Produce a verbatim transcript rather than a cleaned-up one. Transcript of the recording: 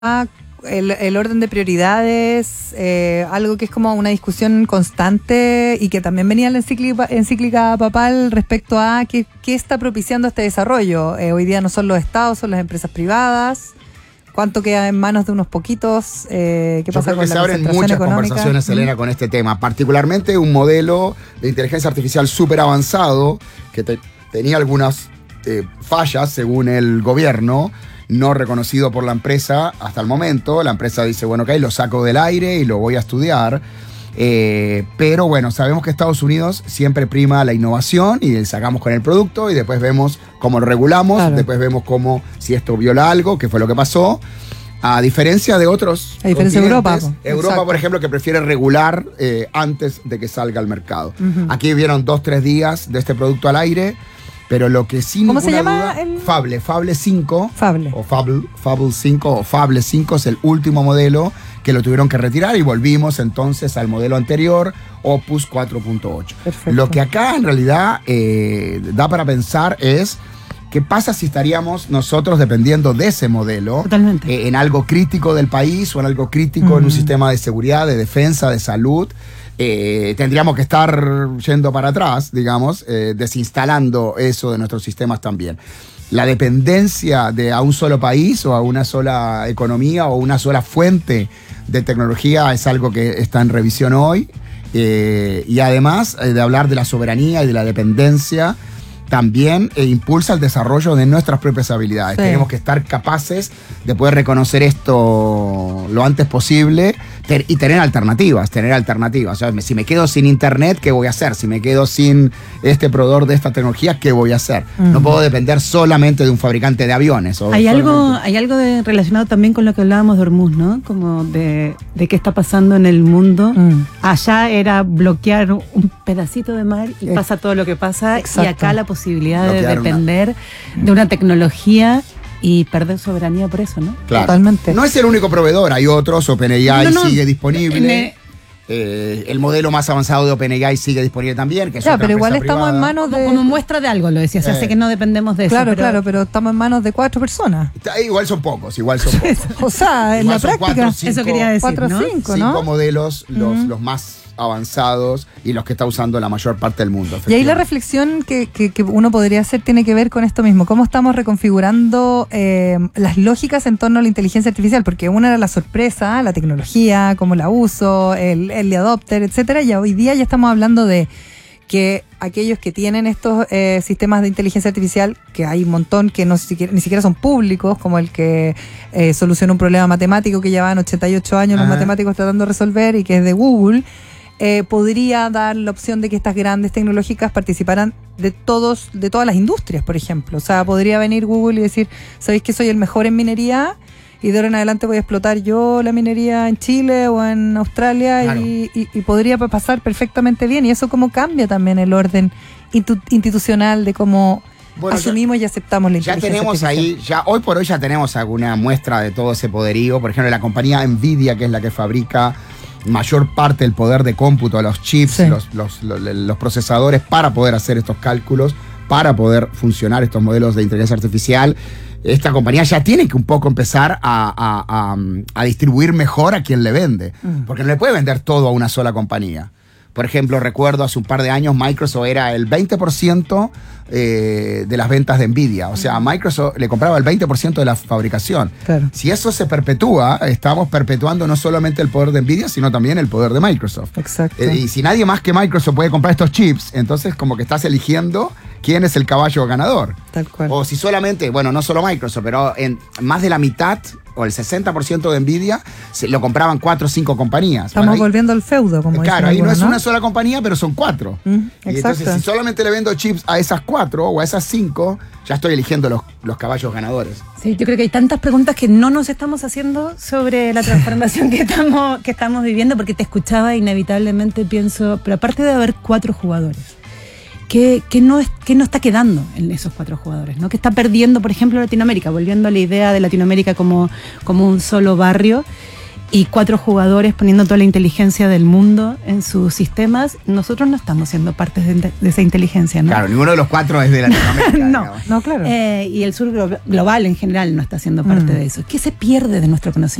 El, el orden de prioridades, eh, algo que es como una discusión constante y que también venía en la encíclica, encíclica papal respecto a qué, qué está propiciando este desarrollo. Eh, hoy día no son los estados, son las empresas privadas. ¿Cuánto queda en manos de unos poquitos? Eh, ¿Qué Yo pasa creo con que la se abren concentración muchas económica? conversaciones, Elena, con este tema. Particularmente un modelo de inteligencia artificial súper avanzado que te, tenía algunas eh, fallas según el gobierno, no reconocido por la empresa hasta el momento. La empresa dice, bueno, ok, lo saco del aire y lo voy a estudiar. Eh, pero bueno, sabemos que Estados Unidos siempre prima la innovación y sacamos con el producto y después vemos cómo lo regulamos, claro. Después vemos cómo, si esto viola algo, que fue lo que pasó. A diferencia de otros A diferencia de Europa. Europa, Exacto. por ejemplo, que prefiere regular eh, antes de que salga al mercado. Uh-huh. Aquí vieron dos, tres días de este producto al aire. Pero lo que sí ¿Cómo se llama? Duda, El... Fable, Fable cinco. Fable. O Fable, Fable cinco o Fable cinco es el último modelo que lo tuvieron que retirar y volvimos entonces al modelo anterior, Opus cuatro punto ocho. Lo que acá en realidad eh, da para pensar es qué pasa si estaríamos nosotros dependiendo de ese modelo. Totalmente. Eh, en algo crítico del país o en algo crítico uh-huh. en un sistema de seguridad, de defensa, de salud. Eh, tendríamos que estar yendo para atrás, digamos, eh, desinstalando eso de nuestros sistemas también. La dependencia de a un solo país o a una sola economía o una sola fuente de tecnología es algo que está en revisión hoy. Eh, y además eh, de hablar de la soberanía y de la dependencia, también eh, impulsa el desarrollo de nuestras propias habilidades. Sí. Tenemos que estar capaces de poder reconocer esto lo antes posible ter- y tener alternativas, tener alternativas. O sea, si me quedo sin internet, ¿qué voy a hacer? Si me quedo sin este proveedor de esta tecnología, ¿qué voy a hacer? Uh-huh. No puedo depender solamente de un fabricante de aviones. O hay, solamente... algo, hay algo de, relacionado también con lo que hablábamos de Hormuz, ¿no? Como de, de qué está pasando en el mundo. Uh-huh. Allá era bloquear un pedacito de mar y eh. pasa todo lo que pasa. Exacto. Y acá la posibilidad posibilidad de depender una... de una tecnología y perder soberanía por eso, ¿no? Claro. Totalmente. No es el único proveedor, hay otros, OpenAI no, no, sigue disponible. En, eh, el modelo más avanzado de OpenAI sigue disponible también, que es ya, otra pero igual empresa estamos privada. en manos de... Como, como muestra de algo, lo decía, o sea, eh. sé que no dependemos de claro, eso. Claro, claro, pero estamos en manos de cuatro personas. Igual son pocos, igual son pocos. O sea, en igual la práctica, cuatro, cinco, eso quería decir, cuatro o ¿no? cinco, ¿no? Cinco modelos, los, uh-huh. los más avanzados y los que está usando la mayor parte del mundo. Y ahí la reflexión que, que, que uno podría hacer tiene que ver con esto mismo, cómo estamos reconfigurando eh, las lógicas en torno a la inteligencia artificial, porque una era la sorpresa, la tecnología, cómo la uso, el early adopter, etcétera, y hoy día ya estamos hablando de que aquellos que tienen estos eh, sistemas de inteligencia artificial, que hay un montón que no siquiera, ni siquiera son públicos, como el que eh, soluciona un problema matemático que llevaban ochenta y ocho años Ajá. los matemáticos tratando de resolver y que es de Google, Eh, podría dar la opción de que estas grandes tecnológicas participaran de todos, de todas las industrias, por ejemplo. O sea, podría venir Google y decir, ¿sabéis que soy el mejor en minería? Y de ahora en adelante voy a explotar yo la minería en Chile o en Australia claro. y, y, y podría pasar perfectamente bien. Y eso cómo cambia también el orden intu- institucional de cómo bueno, asumimos ya, y aceptamos la inteligencia Ya tenemos artificial. ahí, ya hoy por hoy ya tenemos alguna muestra de todo ese poderío. Por ejemplo, la compañía Nvidia, que es la que fabrica mayor parte del poder de cómputo, los chips, sí. los, los, los, los procesadores para poder hacer estos cálculos, para poder funcionar estos modelos de inteligencia artificial. Esta compañía ya tiene que un poco empezar a, a, a, a distribuir mejor a quien le vende, mm. porque no le puede vender todo a una sola compañía. Por ejemplo, recuerdo hace un par de años Microsoft era el veinte por ciento eh, de las ventas de Nvidia. O sea, Microsoft le compraba el veinte por ciento de la fabricación. Claro. Si eso se perpetúa, estamos perpetuando no solamente el poder de Nvidia, sino también el poder de Microsoft. Exacto. Eh, y si nadie más que Microsoft puede comprar estos chips, entonces como que estás eligiendo quién es el caballo ganador. Tal cual. O si solamente, bueno, no solo Microsoft, pero en más de la mitad o el sesenta por ciento de Nvidia se lo compraban cuatro o cinco compañías. Estamos bueno, ahí, volviendo al feudo, como claro, ahí algunos, no es ¿no? una sola compañía, pero son cuatro. Mm, y entonces, si solamente le vendo chips a esas cuatro o a esas cinco, ya estoy eligiendo los, los caballos ganadores. Sí, yo creo que hay tantas preguntas que no nos estamos haciendo sobre la transformación que estamos, que estamos viviendo, porque te escuchaba inevitablemente pienso, pero aparte de haber cuatro jugadores, ¿Qué, qué, no es, ¿qué no está quedando en esos cuatro jugadores? ¿No? ¿Qué está perdiendo, por ejemplo, Latinoamérica? Volviendo a la idea de Latinoamérica como, como un solo barrio. y cuatro jugadores poniendo toda la inteligencia del mundo en sus sistemas, nosotros no estamos siendo parte de, de esa inteligencia, ¿no? Claro, ninguno de los cuatro es de Latinoamérica. no, digamos. no, claro. Eh, y el sur global en general no está siendo parte mm. de eso. ¿Qué se pierde de nuestro conocimiento?